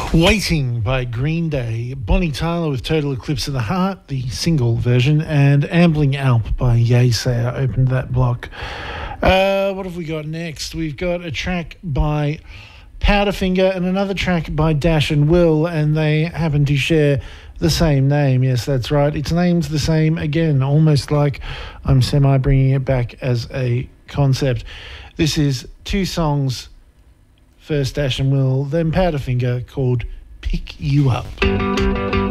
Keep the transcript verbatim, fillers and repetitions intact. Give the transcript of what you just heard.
Waiting by Green Day, Bonnie Tyler with Total Eclipse of the Heart, the single version, and Ambling Alp by Yeasayer opened that block. Uh, what have we got next? We've got a track by Powderfinger and another track by Dash and Will, and they happen to share the same name. Yes, that's right. Its name's the same again, almost like I'm semi-bringing it back as a concept. This is two songs. First Dash and Will, then Powderfinger, called Pick You Up.